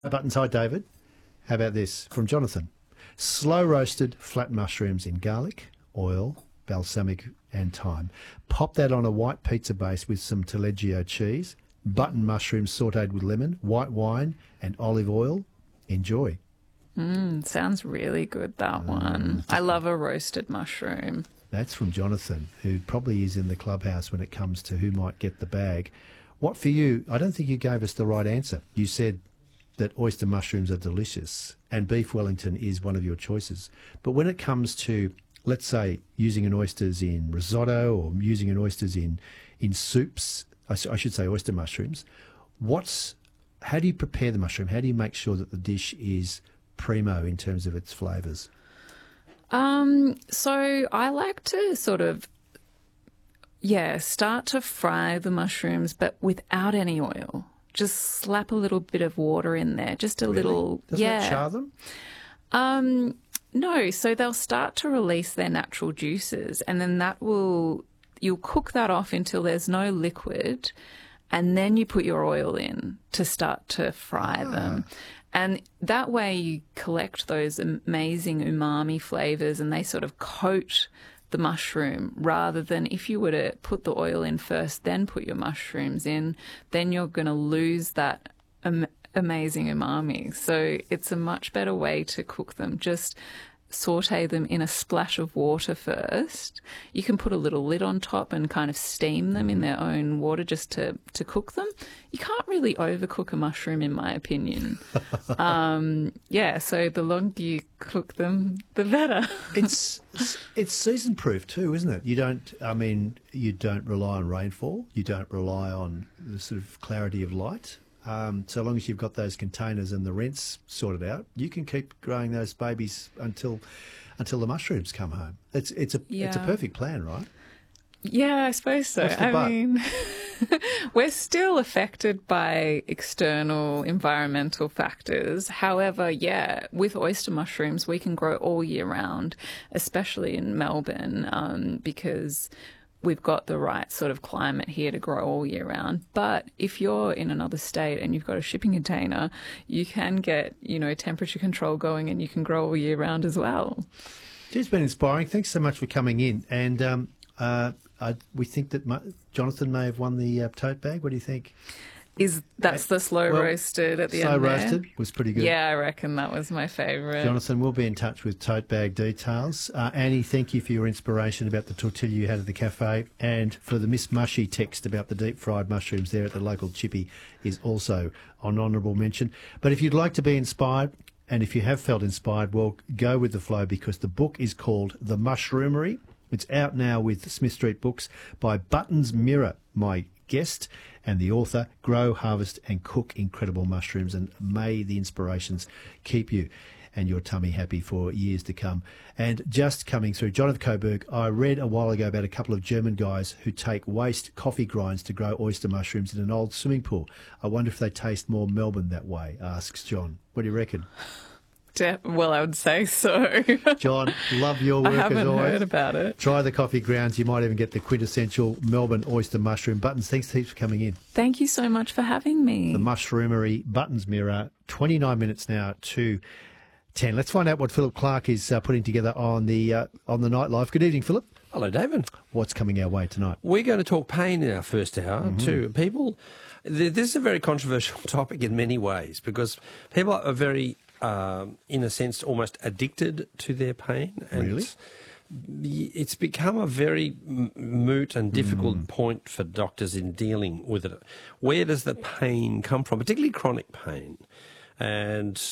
Buttons, hi David. How about this from Jonathan? Slow roasted flat mushrooms in garlic, oil, balsamic and thyme. Pop that on a white pizza base with some taleggio cheese, button mushrooms sautéed with lemon, white wine and olive oil. Enjoy. Sounds really good, that one. I love a roasted mushroom. That's from Jonathan, who probably is in the clubhouse when it comes to who might get the bag. What for you? I don't think you gave us the right answer. You said that oyster mushrooms are delicious and beef Wellington is one of your choices. But when it comes to, let's say, using an oysters in risotto or using an oysters in soups, I should say oyster mushrooms, how do you prepare the mushroom? How do you make sure that the dish is primo in terms of its flavours? So I like to sort of, start to fry the mushrooms, but without any oil. Just slap a little bit of water in there, just a little. Doesn't it char them? No, so they'll start to release their natural juices, and then you'll cook that off until there's no liquid, and then you put your oil in to start to fry them. And that way you collect those amazing umami flavours and they sort of coat the mushroom, rather than if you were to put the oil in first, then put your mushrooms in, then you're going to lose that amazing umami. So it's a much better way to cook them. Just saute them in a splash of water first. You can put a little lid on top and kind of steam them in their own water just to cook them. You can't really overcook a mushroom, in my opinion. So the longer you cook them, the better. It's season proof too, isn't it? You don't rely on rainfall. You don't rely on the sort of clarity of light. So long as you've got those containers and the rents sorted out, you can keep growing those babies until the mushrooms come home. It's a perfect plan, right? Yeah, I suppose so. I mean, we're still affected by external environmental factors. However, with oyster mushrooms, we can grow all year round, especially in Melbourne, because we've got the right sort of climate here to grow all year round. But if you're in another state and you've got a shipping container, you can get, temperature control going and you can grow all year round as well. It's been inspiring. Thanks so much for coming in. And we think that Jonathan may have won the tote bag. What do you think? That's the slow roasted at the end there? Slow roasted was pretty good. Yeah, I reckon that was my favourite. Jonathan, we'll be in touch with tote bag details. Annie, thank you for your inspiration about the tortilla you had at the cafe, and for the Miss Mushy text about the deep fried mushrooms there at the local chippy is also an honourable mention. But if you'd like to be inspired, and if you have felt inspired, well, go with the flow, because the book is called The Mushroomery. It's out now with Smith Street Books by Buttons Mirror, my guest, and the author. Grow, harvest and cook incredible mushrooms, and may the inspirations keep you and your tummy happy for years to come. And just coming through, Jonathan Coburg, I read a while ago about a couple of German guys who take waste coffee grinds to grow oyster mushrooms in an old swimming pool. I wonder if they taste more Melbourne that way, asks John. What do you reckon? Well, I would say so. John, love your work as always. I haven't heard about it. Try the coffee grounds. You might even get the quintessential Melbourne oyster mushroom. Buttons, thanks heaps for coming in. Thank you so much for having me. The Mushroomery, Buttons Mirror, 29 minutes now to 10. Let's find out what Philip Clark is putting together on the nightlife. Good evening, Philip. Hello, David. What's coming our way tonight? We're going to talk pain in our first hour to people. This is a very controversial topic in many ways, because people are very in a sense, almost addicted to their pain. And really? It's become a very moot and difficult point for doctors in dealing with it. Where does the pain come from, particularly chronic pain? And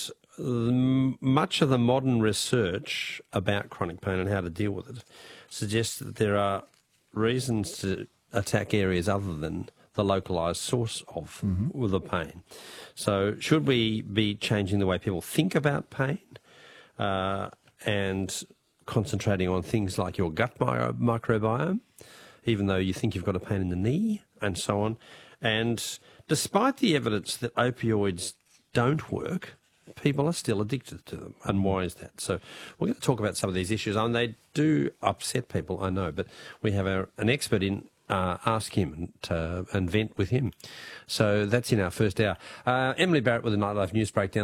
much of the modern research about chronic pain and how to deal with it suggests that there are reasons to attack areas other than the localised source of the pain. So should we be changing the way people think about pain and concentrating on things like your gut microbiome, even though you think you've got a pain in the knee, and so on? And despite the evidence that opioids don't work, people are still addicted to them. And why is that? So we're going to talk about some of these issues. And they do upset people, I know, but we have an expert in ask him and vent with him. So that's in our first hour. Emily Barrett with the Nightlife News Breakdown.